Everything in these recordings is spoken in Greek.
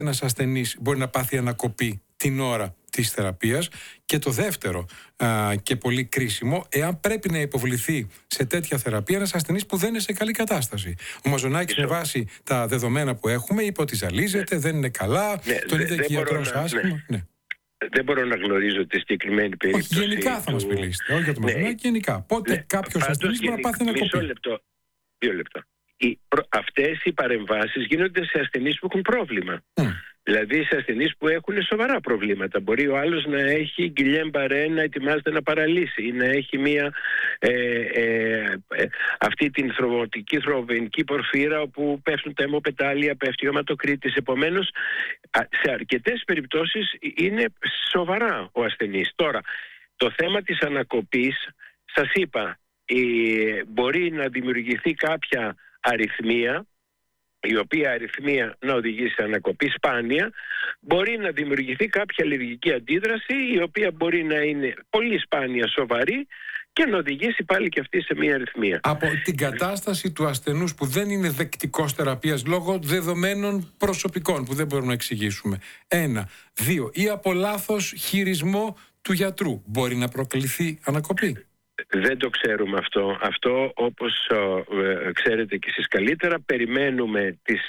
ένας ασθενής μπορεί να πάθει ανακοπή την ώρα της θεραπείας, και το δεύτερο και πολύ κρίσιμο, εάν πρέπει να υποβληθεί σε τέτοια θεραπεία ένας ασθενής που δεν είναι σε καλή κατάσταση. Ο Μαζονάκης, με βάση τα δεδομένα που έχουμε, είπε ότι ζαλίζεται, δεν είναι καλά, τον είδε και γιατρός άσχημα. Δεν μπορώ να γνωρίζω τη συγκεκριμένη περίπτωση. Όχι, γενικά θα μας μιλήσετε, όχι για το Μαζονάκη, γενικά. Πότε κάποιος ασθενής μπορεί να πάθει ανακοπή. Μισό λεπτό, 2 λεπτά. Αυτές οι παρεμβάσεις γίνονται σε ασθενείς που έχουν πρόβλημα. Δηλαδή σε ασθενείς που έχουν σοβαρά προβλήματα. Μπορεί ο άλλος να έχει γκυλιέν-μπαρέ, να ετοιμάζεται να παραλύσει, ή να έχει αυτή την θρομβοτική πορφύρα όπου πέφτουν τα αιμοπετάλια, πέφτει ο αιματοκρίτης. Επομένως, σε αρκετές περιπτώσεις είναι σοβαρά ο ασθενής. Τώρα, το θέμα της ανακοπής, σας είπα, μπορεί να δημιουργηθεί κάποια αριθμία, η οποία αριθμία να οδηγήσει σε ανακοπή σπάνια. Μπορεί να δημιουργηθεί κάποια αλλεργική αντίδραση, η οποία μπορεί να είναι πολύ σπάνια σοβαρή και να οδηγήσει πάλι και αυτή σε μια αριθμία. Από την κατάσταση του ασθενούς που δεν είναι δεκτικός θεραπείας λόγω δεδομένων προσωπικών που δεν μπορούμε να εξηγήσουμε. 1. 2. Ή από λάθος χειρισμό του γιατρού μπορεί να προκληθεί ανακοπή. Δεν το ξέρουμε αυτό. Αυτό, όπως ξέρετε και εσείς καλύτερα, περιμένουμε τις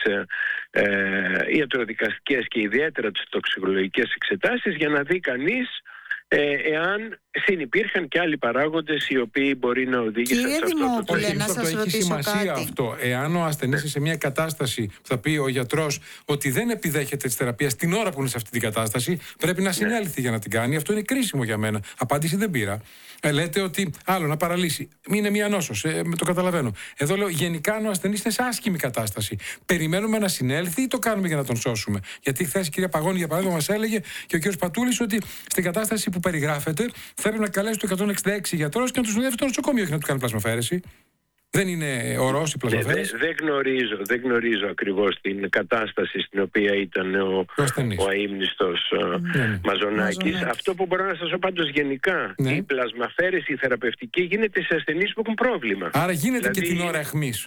ιατροδικαστικές και ιδιαίτερα τις τοξικολογικές εξετάσεις για να δει κανείς εάν συνυπήρχαν και άλλοι παράγοντες οι οποίοι μπορεί να οδήγησαν σε αυτό το να σας ρωτήσω έχει σημασία κάτι. Αυτό. Εάν ο ασθενής είναι σε μια κατάσταση που θα πει ο γιατρός ότι δεν επιδέχεται τη θεραπεία την ώρα που είναι σε αυτή την κατάσταση, πρέπει να συνέλθει για να την κάνει. Αυτό είναι κρίσιμο για μένα. Απάντηση δεν πήρα. Λέτε ότι άλλο να παραλύσει. Είναι μια νόσος. Το καταλαβαίνω. Εδώ λέω γενικά αν ο ασθενής είναι σε άσχημη κατάσταση. Περιμένουμε να συνέλθει ή το κάνουμε για να τον σώσουμε? Γιατί χθες η κυρία Παγώνη, για παράδειγμα, μας έλεγε και ο κύριος Πατούλης ότι στην κατάσταση που περιγράφεται θα έπρεπε να καλέσει το 166 γιατρός και να του συνοδεύει το νοσοκομείο, όχι να του κάνει πλασμαφαίρεση. Δεν είναι ορός η πλασμαφαίρεση. Δεν γνωρίζω ακριβώς την κατάσταση στην οποία ήταν ο αείμνηστος Μαζονάκης. Αυτό που μπορώ να σας πω πάντως γενικά, η πλασμαφαίρεση, η θεραπευτική, γίνεται σε ασθενείς που έχουν πρόβλημα. Άρα γίνεται δηλαδή και την ώρα αιχμής.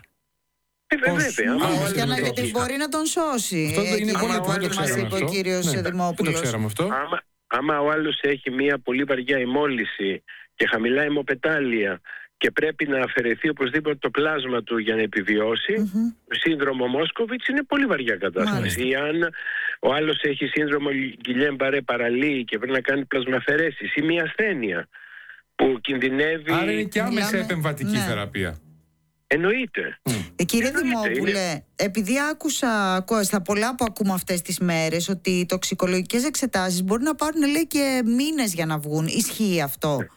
Βέβαια. Γιατί μπορεί να τον σώσει. Αυτό είναι πολύ που μας είπε ο κύριος Δημόπουλος. Δεν το ξέραμε αυτό. Άμα ο άλλος έχει μια πολύ βαριά αιμόλυση και χαμηλά αιμοπετάλια και πρέπει να αφαιρεθεί οπωσδήποτε το πλάσμα του για να επιβιώσει, σύνδρομο Μόσκοβιτς, είναι πολύ βαριά κατάσταση. Ή αν ο άλλος έχει σύνδρομο Γκυλιέν-Μπαρέ, παραλύει και πρέπει να κάνει πλασμαφαιρέσεις, ή μια ασθένεια που κινδυνεύει. Άρα είναι και άμεσα επεμβατική θεραπεία. Εννοείται. Κύριε Δημόπουλε, επειδή άκουσα στα πολλά που ακούμε αυτές τις μέρες ότι οι τοξικολογικές εξετάσεις μπορεί να πάρουν, λέει, και μήνες για να βγουν. Ισχύει αυτό?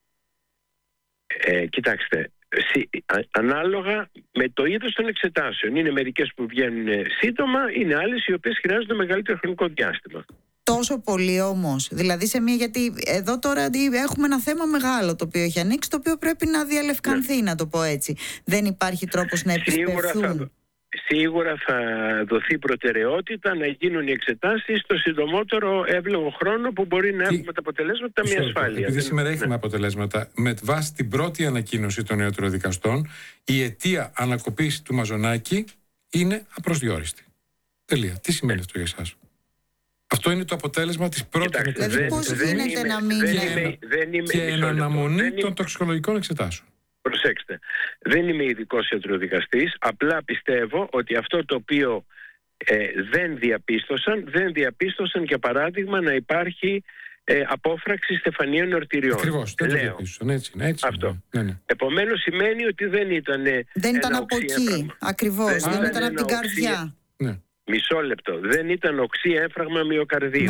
Κοιτάξτε, ανάλογα με το είδος των εξετάσεων. Είναι μερικές που βγαίνουν σύντομα, είναι άλλες οι οποίες χρειάζονται μεγαλύτερο χρονικό διάστημα. Τόσο πολύ όμως? Δηλαδή γιατί εδώ τώρα έχουμε ένα θέμα μεγάλο το οποίο έχει ανοίξει, το οποίο πρέπει να διαλευκανθεί, να το πω έτσι. Δεν υπάρχει τρόπος να επισπευθούν? Σίγουρα θα δοθεί προτεραιότητα να γίνουν οι εξετάσεις στο συντομότερο εύλογο χρόνο που μπορεί να έχουμε τα αποτελέσματα με ασφάλεια. Επειδή σήμερα έχουμε αποτελέσματα, με βάση την πρώτη ανακοίνωση των ιατροδικαστών, η αιτία ανακοπής του Μαζονάκη είναι απροσδιόριστη. Τελεία. Τι σημαίνει αυτό για εσάς? Αυτό είναι το αποτέλεσμα της πρώτης ανακοίνωσης. Δηλαδή πώς γίνεται να μην και εν αναμονή των τοξικολογικών εξετάσεων. Προσέξτε, δεν είμαι ειδικός ιατροδικαστής, απλά πιστεύω ότι αυτό το οποίο δεν διαπίστωσαν για παράδειγμα να υπάρχει απόφραξη στεφανίων ορτηριών. Ακριβώς, δεν το διαπίστωσαν, έτσι είναι. Αυτό. Επομένως σημαίνει ότι δεν ήταν από εκεί, ακριβώς, δεν ήταν από την καρδιά. Μισό λεπτό. Δεν ήταν οξύ έμφραγμα μυοκαρδίου.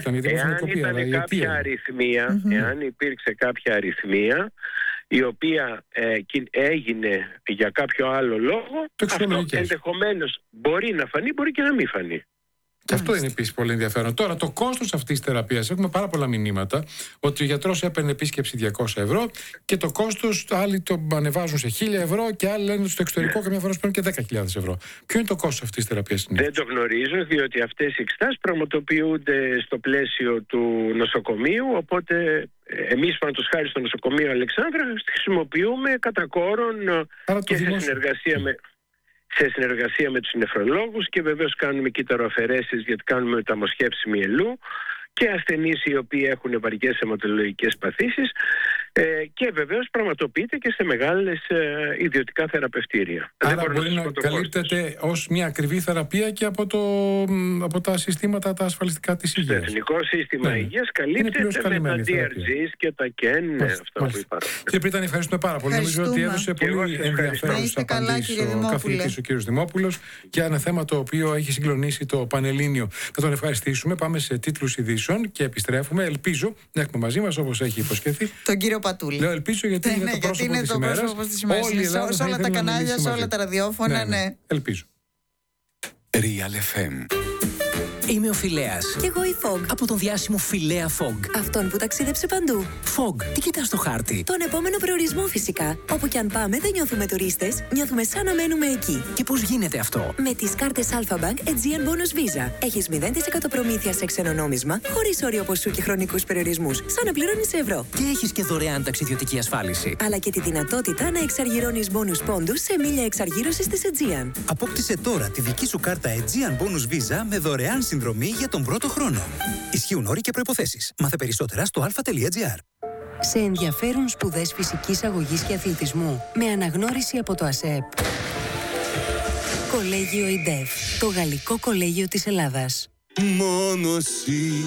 Εάν υπήρξε κάποια αριθμία η οποία έγινε για κάποιο άλλο λόγο, αυτό ενδεχομένως μπορεί να φανεί, μπορεί και να μην φανεί. Και αυτό είναι επίσης πολύ ενδιαφέρον. Τώρα, το κόστος αυτής της θεραπείας, έχουμε πάρα πολλά μηνύματα ότι ο γιατρός έπαιρνε επίσκεψη 200 ευρώ και το κόστος άλλοι το ανεβάζουν σε 1.000 ευρώ και άλλοι λένε ότι στο εξωτερικό καμιά φορά παίρνουν και 10.000 ευρώ. Ποιο είναι το κόστος αυτής της θεραπείας? Δεν το γνωρίζω, διότι αυτές οι εξετάσεις πραγματοποιούνται στο πλαίσιο του νοσοκομείου. Οπότε εμείς, παραδείγματος χάρη στο νοσοκομείο Αλεξάνδρα, χρησιμοποιούμε κατά κόρον και σε συνεργασία με. σε συνεργασία με τους νεφρολόγους, και βεβαίως κάνουμε κύτταροαφαιρέσεις γιατί κάνουμε μεταμοσχεύση μυελού, και ασθενείς οι οποίοι έχουν βαριές αιματολογικές παθήσεις, και βεβαίως πραγματοποιείται και σε μεγάλες ιδιωτικά θεραπευτήρια. Άρα μπορεί να καλύπτεται ως μια ακριβή θεραπεία και από τα συστήματα τα ασφαλιστικά της υγείας. Το Εθνικό Σύστημα Υγείας καλύπτεται με τα DRGs και τα KEN, αυτά που υπάρχουν. Κύριε Πρίτανη, ευχαριστούμε πάρα πολύ. Νομίζω ότι έδωσε πολύ ενδιαφέρουσες απαντήσεις ο καθηγητής ο κ. Δημόπουλος για ένα θέμα το οποίο έχει συγκλονίσει το Πανελλήνιο. Θα τον ευχαριστήσουμε. Πάμε σε τίτλους ειδήσεων και επιστρέφουμε. Ελπίζω να έχουμε μαζί μας, όπως έχει υποσχεθεί, τον κύριο Πατούλη. Λέω ελπίζω γιατί είναι το πρόσωπο της ημέρας. Σε όλα τα κανάλια, σε όλα τα ραδιόφωνα, ναι. Ελπίζω. Real FM. Είμαι ο Φιλέας. Κι εγώ η Fog. Από τον διάσημο Φιλέα Fog. Αυτόν που ταξίδεψε παντού. Fog, τι κοιτάς στο χάρτη? Τον επόμενο προορισμό φυσικά. Όπου κι αν πάμε δεν νιώθουμε τουρίστες, νιώθουμε σαν να μένουμε εκεί. Και πώς γίνεται αυτό? Με τις κάρτες Alpha Bank Aegean Bonus Visa. Έχεις 0% προμήθεια σε ξένο νόμισμα, χωρίς όριο ποσού και χρονικούς περιορισμούς, σαν να πληρώνεις ευρώ. Και έχεις και δωρεάν ταξιδιωτική ασφάλιση. Αλλά και τη δυνατότητα να εξαργυρώνεις bonus πόντους σε μίλια εξαργύρωσης της Aegean. Απόκτησε τώρα τη δική σου κάρτα Aegean Bonus Visa με δωρεάν συνδρομή για τον πρώτο χρόνο. Ισχύουν όροι και προϋποθέσεις. Μάθε περισσότερα στο alpha.gr. Σε ενδιαφέρουν σπουδές φυσικής αγωγής και αθλητισμού με αναγνώριση από το ΑΣΕΠ. Κολέγιο ΙΝΤΕΦ, το Γαλλικό Κολέγιο της Ελλάδας. Μόνο εσύ